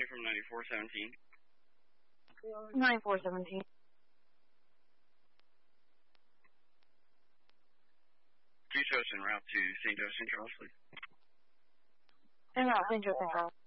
from 9417. 9417. Two shows en route to St. Joe Central, please. En route, St. Joe Central.